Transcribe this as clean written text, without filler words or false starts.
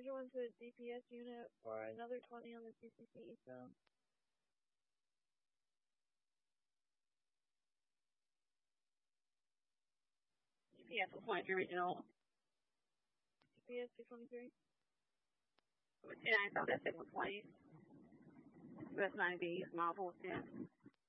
Here's one to the DPS unit for another 20 on the CCC so. DPS 223 regional. DPS 223. 10 South S 120. US 90 mile full 10.